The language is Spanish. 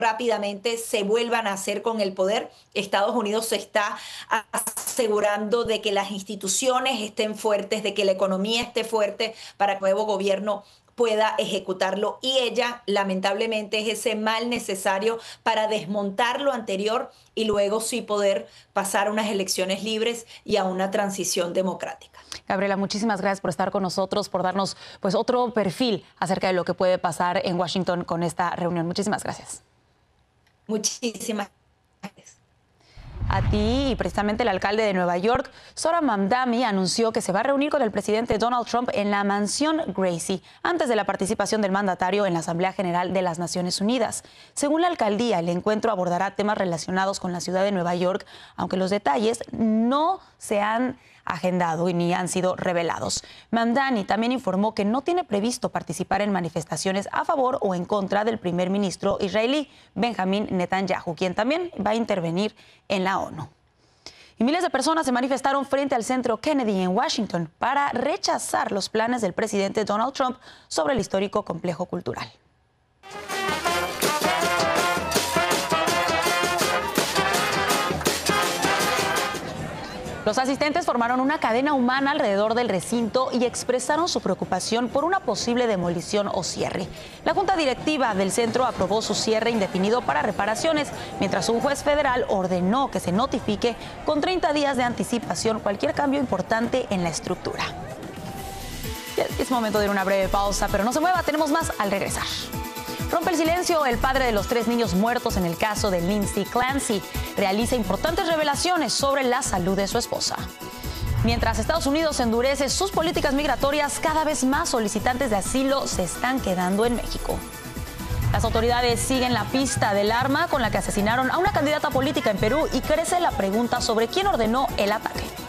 rápidamente se vuelvan a hacer con el poder. Estados Unidos se está asegurando de que las instituciones estén fuertes, de que la economía esté fuerte para que el nuevo gobierno pueda ejecutarlo, y ella lamentablemente es ese mal necesario para desmontar lo anterior y luego sí poder pasar a unas elecciones libres y a una transición democrática. Gabriela, muchísimas gracias por estar con nosotros, por darnos pues otro perfil acerca de lo que puede pasar en Washington con esta reunión. Muchísimas gracias. Muchísimas gracias. A ti, y precisamente el alcalde de Nueva York, Zohran Mamdani, anunció que se va a reunir con el presidente Donald Trump en la mansión Gracie antes de la participación del mandatario en la Asamblea General de las Naciones Unidas. Según la alcaldía, el encuentro abordará temas relacionados con la ciudad de Nueva York, aunque los detalles no se han agendado y ni han sido revelados. Mamdani también informó que no tiene previsto participar en manifestaciones a favor o en contra del primer ministro israelí Benjamín Netanyahu, quien también va a intervenir en la ONU. Y miles de personas se manifestaron frente al Centro Kennedy en Washington para rechazar los planes del presidente Donald Trump sobre el histórico complejo cultural. Los asistentes formaron una cadena humana alrededor del recinto y expresaron su preocupación por una posible demolición o cierre. La Junta Directiva del centro aprobó su cierre indefinido para reparaciones, mientras un juez federal ordenó que se notifique con 30 días de anticipación cualquier cambio importante en la estructura. Es momento de ir a una breve pausa, pero no se mueva, tenemos más al regresar. Rompe el silencio el padre de los 3 niños muertos en el caso de Lindsay Clancy. Realiza importantes revelaciones sobre la salud de su esposa. Mientras Estados Unidos endurece sus políticas migratorias, cada vez más solicitantes de asilo se están quedando en México. Las autoridades siguen la pista del arma con la que asesinaron a una candidata política en Perú y crece la pregunta sobre quién ordenó el ataque.